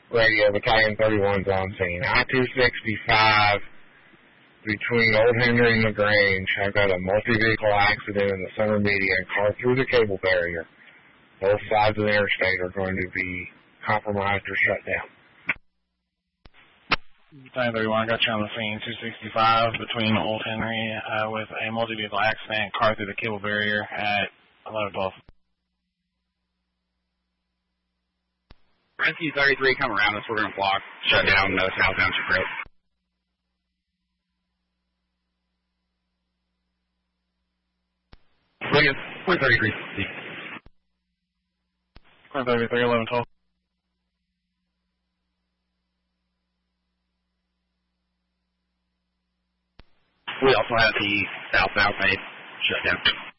Radio, Battalion 31's on scene. I-265 between Old Henry and LaGrange. I've got a multi-vehicle accident in the center median, car through the cable barrier. Both sides of the interstate are going to be compromised or shut down. Battalion 31, got you on the scene, 265 between Old Henry with a multi-vehicle accident, car through the cable barrier at 1112. Rescue 33, come around us. We're going to block, shut down South Township Road. William, 33. 33, 1112. We also have the southbound main shut down.